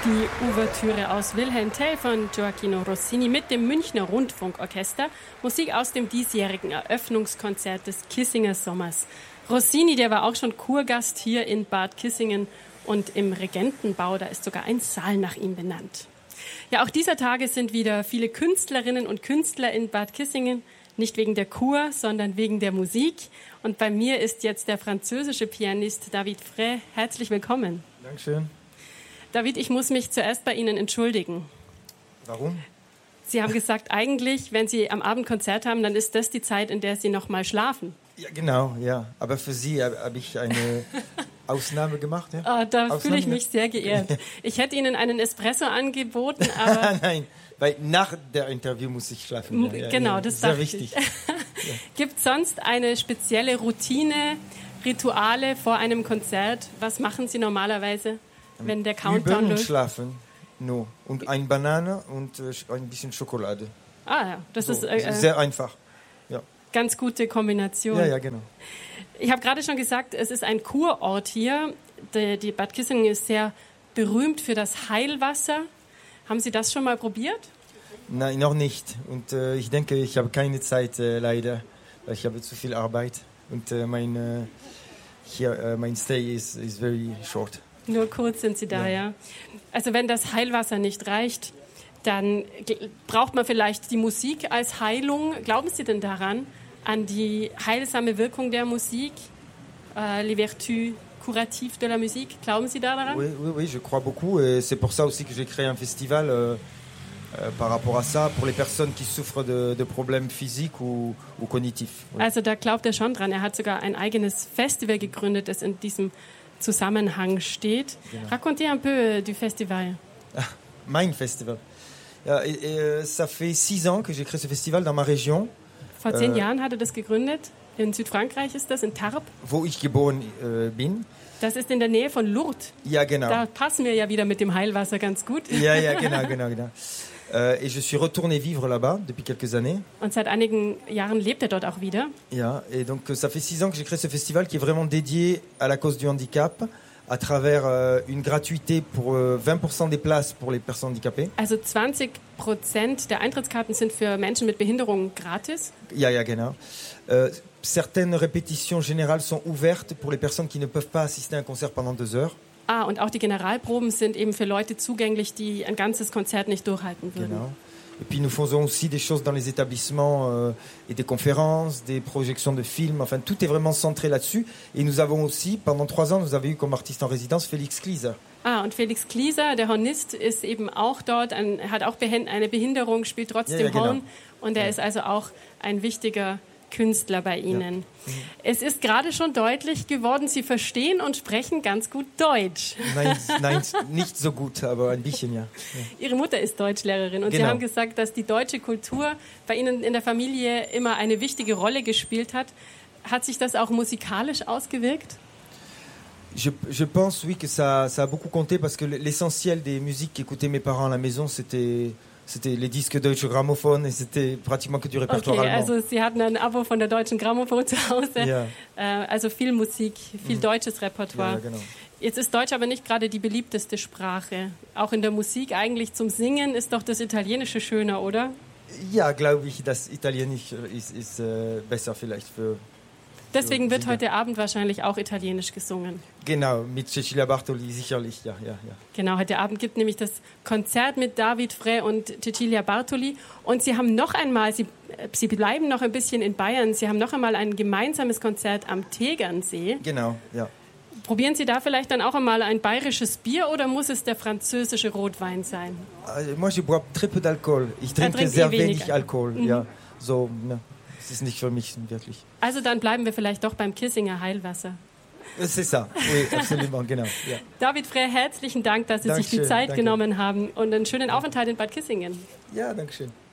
Die Ouvertüre aus Wilhelm Tell von Gioacchino Rossini mit dem Münchner Rundfunkorchester. Musik aus dem diesjährigen Eröffnungskonzert des Kissinger Sommers. Rossini, der war auch schon Kurgast hier in Bad Kissingen und im Regentenbau, da ist sogar ein Saal nach ihm benannt. Ja, auch dieser Tage sind wieder viele Künstlerinnen und Künstler in Bad Kissingen. Nicht wegen der Kur, sondern wegen der Musik. Und bei mir ist jetzt der französische Pianist David Frey. Herzlich willkommen. Dankeschön. David, ich muss mich zuerst bei Ihnen entschuldigen. Warum? Sie haben gesagt, eigentlich, wenn Sie am Abend Konzert haben, dann ist das die Zeit, in der Sie noch mal schlafen. Ja, genau, ja. Aber für Sie habe ich eine Ausnahme gemacht. Ja? Oh, da fühle ich mich sehr geehrt. Ich hätte Ihnen einen Espresso angeboten, aber... Nein, weil nach der Interview muss ich schlafen. Ja, genau, ja, das ist sehr wichtig. Ja. Gibt es sonst eine spezielle Routine, Rituale vor einem Konzert? Was machen Sie normalerweise, wenn der Countdown Üben und läuft? schlafen, no. Und eine Banane und ein bisschen Schokolade. Ah ja, das ist sehr einfach. Ja. Ganz gute Kombination. Ja, genau. Ich habe gerade schon gesagt, es ist ein Kurort hier. Die Bad Kissingen ist sehr berühmt für das Heilwasser. Haben Sie das schon mal probiert? Nein, noch nicht. Und ich denke, ich habe keine Zeit, leider. Weil ich habe zu viel Arbeit. Und mein Stay is very short. Nur kurz sind Sie da, ja. Also wenn das Heilwasser nicht reicht, dann braucht man vielleicht die Musik als Heilung. Glauben Sie denn daran, an die heilsame Wirkung der Musik? Les vertus curatives de la musique? Glauben Sie daran? Oui, je crois beaucoup. Et c'est pour ça aussi que j'ai créé un festival par rapport à ça, pour les personnes qui souffrent de problèmes physiques ou cognitifs. Oui. Also da glaubt er schon dran. Er hat sogar ein eigenes Festival gegründet, das in diesem Zusammenhang steht. Genau. Racontez un peu du festival. Mein Festival. Ja, ça fait 6 ans que j'ai créé ce festival dans ma région. Vor 10 Jahren hat er das gegründet. In Südfrankreich ist das, in Tarbes. Wo ich geboren bin. Das ist in der Nähe von Lourdes. Ja, genau. Da passen wir ja wieder mit dem Heilwasser ganz gut. Ja, genau. Et je suis retourné vivre là-bas depuis quelques années. Und seit einigen Jahren lebt er dort auch wieder. Ja, et donc ça fait 6 ans que j'ai créé ce festival qui est vraiment dédié à la cause du handicap, à travers une gratuité pour 20% des places pour les personnes handicapées. Also 20% der Eintrittskarten sind für Menschen mit Behinderung gratis. Ja, genau. Certaines répétitions générales sont ouvertes pour les personnes qui ne peuvent pas assister à un concert pendant 2 heures. Ah, und auch die Generalproben sind eben für Leute zugänglich, die ein ganzes Konzert nicht durchhalten würden. Genau. Et puis nous faisons aussi des choses dans les établissements et des conférences, des projections de films. Enfin, tout est vraiment centré là-dessus. Et nous avons aussi, pendant 3 ans, nous avons eu comme artiste en résidence Félix Klieser. Ah, und Felix Klieser, der Hornist, ist eben auch dort, hat auch eine Behinderung, spielt trotzdem genau. Horn. Und er ist also auch ein wichtiger Künstler bei Ihnen. Ja. Es ist gerade schon deutlich geworden, Sie verstehen und sprechen ganz gut Deutsch. Nein, nicht so gut, aber ein bisschen, ja. Ihre Mutter ist Deutschlehrerin und genau. Sie haben gesagt, dass die deutsche Kultur bei Ihnen in der Familie immer eine wichtige Rolle gespielt hat. Hat sich das auch musikalisch ausgewirkt? Je pense, oui, que ça a beaucoup compté parce que l'essentiel des musiques qu'écoutaient mes parents à la maison, c'était les disques Deutsche Grammophon et c'était pratiquement que du répertoire allemand. Also Sie hatten ein Abo von der Deutschen Grammophon zu Hause, ja. Also viel Musik, viel deutsches Repertoire. Ja, genau. Jetzt ist Deutsch aber nicht gerade die beliebteste Sprache. Auch in der Musik eigentlich zum Singen ist doch das Italienische schöner, oder? Ja, glaube ich, das Italienisch ist besser vielleicht für... Deswegen wird heute Abend wahrscheinlich auch Italienisch gesungen. Genau, mit Cecilia Bartoli sicherlich, ja. Genau, heute Abend gibt nämlich das Konzert mit David Frey und Cecilia Bartoli. Und Sie haben noch einmal, Sie bleiben noch ein bisschen in Bayern, Sie haben noch einmal ein gemeinsames Konzert am Tegernsee. Genau, ja. Probieren Sie da vielleicht dann auch einmal ein bayerisches Bier oder muss es der französische Rotwein sein? Moi, je bois très peu d'alcool. Ich trinke sehr wenig Alkohol, ja. So, ne. Das ist nicht für mich wirklich. Also dann bleiben wir vielleicht doch beim Kissinger Heilwasser. C'est ça, oui, absolument, genau. Ja. David Frey, herzlichen Dank, dass Sie sich die Zeit genommen haben und einen schönen Aufenthalt in Bad Kissingen. Ja, danke schön.